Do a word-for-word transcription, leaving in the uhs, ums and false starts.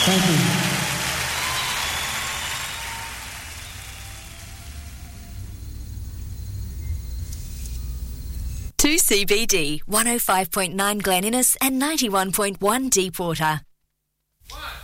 Thank you. two C B D, one oh five point nine Glen Innes and ninety-one point one Deepwater. One.